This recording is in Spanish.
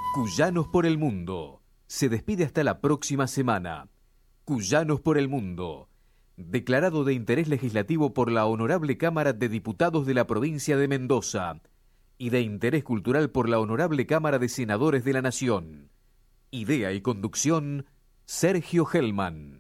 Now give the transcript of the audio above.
Cuyanos por el Mundo. Se despide hasta la próxima semana. Cuyanos por el Mundo. Declarado de interés legislativo por la Honorable Cámara de Diputados de la Provincia de Mendoza y de interés cultural por la Honorable Cámara de Senadores de la Nación. Idea y conducción, Sergio Hellman.